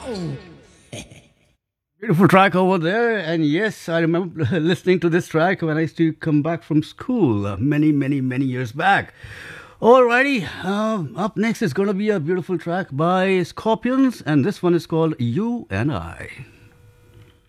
Beautiful track over there. And yes, I remember listening to this track when I used to come back from school many, many, many years back. Alrighty, up next is going to be a beautiful track by Scorpions, and this one is called You and I.